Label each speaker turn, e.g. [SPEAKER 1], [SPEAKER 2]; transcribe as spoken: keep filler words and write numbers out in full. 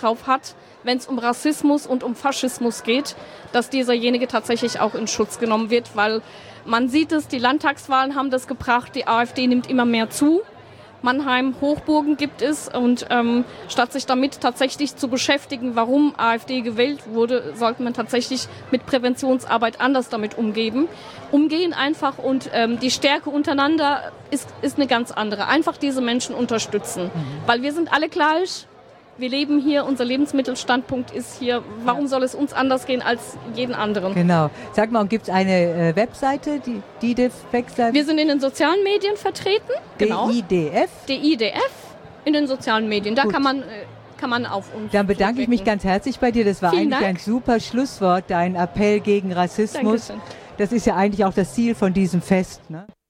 [SPEAKER 1] drauf hat, wenn es um Rassismus und um Faschismus geht, dass dieserjenige tatsächlich auch in Schutz genommen wird, weil man sieht es, die Landtagswahlen haben das gebracht, die AfD nimmt immer mehr zu. Mannheim, Hochburgen gibt es und ähm, statt sich damit tatsächlich zu beschäftigen, warum AfD gewählt wurde, sollte man tatsächlich mit Präventionsarbeit anders damit umgehen. Umgehen einfach und ähm, die Stärke untereinander ist, ist eine ganz andere. Einfach diese Menschen unterstützen, mhm. weil wir sind alle gleich. Wir leben hier, unser Lebensmittelstandpunkt ist hier. Warum soll es uns anders gehen als jeden anderen?
[SPEAKER 2] Genau. Sag mal, gibt es eine äh, Webseite, die, die D I D F-Webseite?
[SPEAKER 1] Wir sind in den sozialen Medien vertreten. Genau.
[SPEAKER 2] D I D F?
[SPEAKER 1] D I D F in den sozialen Medien. Da kann man, äh, kann man auf uns
[SPEAKER 2] Dann bedanke
[SPEAKER 1] zurückblicken.
[SPEAKER 2] ich mich ganz herzlich bei dir. Das war
[SPEAKER 1] Vielen
[SPEAKER 2] eigentlich
[SPEAKER 1] Dank.
[SPEAKER 2] ein super Schlusswort, dein Appell gegen Rassismus.
[SPEAKER 1] Dankeschön.
[SPEAKER 2] Das ist ja eigentlich auch das Ziel von diesem Fest, ne?